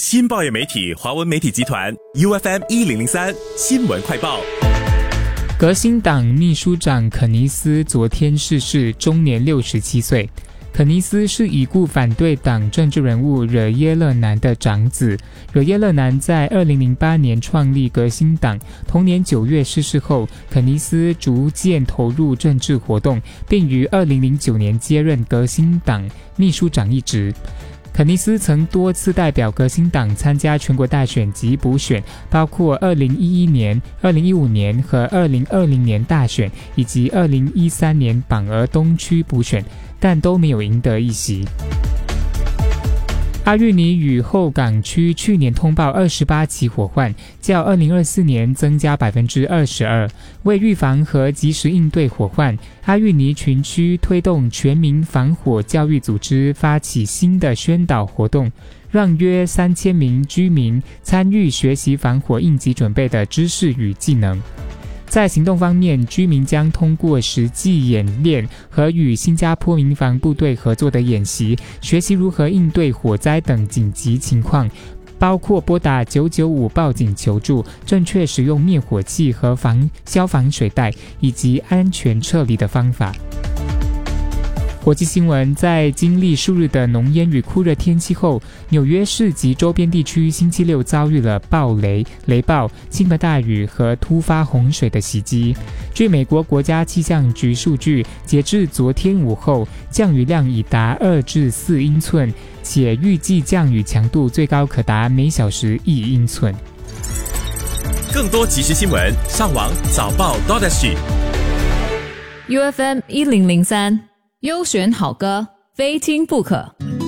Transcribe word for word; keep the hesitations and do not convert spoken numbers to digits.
新报业媒体华文媒体集团 U F M 一零零三新闻快报。 革新党秘书长肯尼斯昨天逝世，终年六十七岁。肯尼斯是已故反对党政治人物惹耶勒南的长子。惹耶勒南在二零零八年创立革新党，同年九月逝世后，肯尼斯逐渐投入政治活动，并于二零零九年接任革新党秘书长一职。肯尼斯曾多次代表革新党参加全国大选及补选，包括二零一一年、二零一五年和二零二零年大选，以及二零一三年榜鹅东区补选，但都没有赢得一席。阿育尼与后港区去年通报二十八起火患，较二零二四年增加 百分之二十二。为预防和及时应对火患，阿育尼群区推动全民防火教育组织发起新的宣导活动，让约三千名居民参与学习防火应急准备的知识与技能。在行动方面，居民将通过实际演练和与新加坡民防部队合作的演习，学习如何应对火灾等紧急情况，包括拨打九九五报警求助、正确使用灭火器和防消防水袋，以及安全撤离的方法。国际新闻，在经历数日的浓烟与酷热天气后，纽约市及周边地区星期六遭遇了暴雷、雷暴、倾盆大雨和突发洪水的袭击。据美国国家气象局数据，截至昨天午后，降雨量已达二至四英寸，且预计降雨强度最高可达每小时一英寸。 更多即时新闻，上网早报 .sg U F M 一零零三。优选好歌，非听不可。